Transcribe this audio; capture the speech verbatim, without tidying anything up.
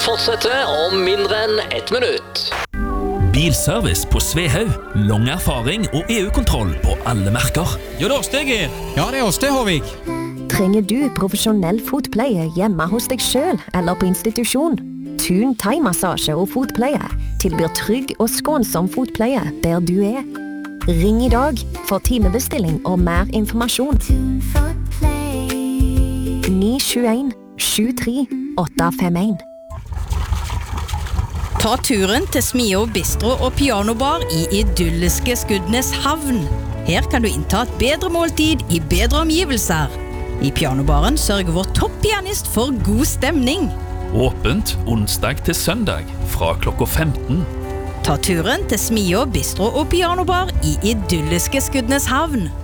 Fortsetter om mindre enn ett minutt. Bilservice på Svehaug. Lang erfaring og E U-kontroll på alle merker. Jo, det er oss det, Geir. Ja, det er oss det, Håvik. Trenger du profesjonell fotpleie hjemme hos deg selv eller på institusjon? Thun thai-massasje og fotpleie tilbyr trygg og skånsom fotpleie der du er. Ring i dag for timebestilling og mer informasjon. ni sju en sju tre åtte fem en. Ta turen til Smio Bistro og Pianobar i idylliske Skudenes havn. Her kan du innta et bedre måltid i bedre omgivelser. I Pianobaren sørger vår topppianist for god stemning. Åpent onsdag til søndag fra klokka femten. Ta turen til Smio Bistro og Pianobar i idylliske Skudenes havn.